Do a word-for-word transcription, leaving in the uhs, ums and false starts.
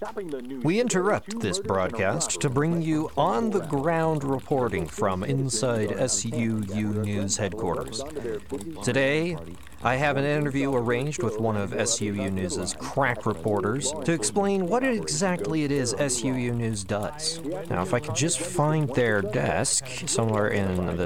We interrupt this broadcast to bring you on-the-ground reporting from inside S U U News headquarters. Today, I have an interview arranged with one of S U U News' crack reporters to explain what exactly it is S U U News does. Now, if I could just find their desk somewhere in the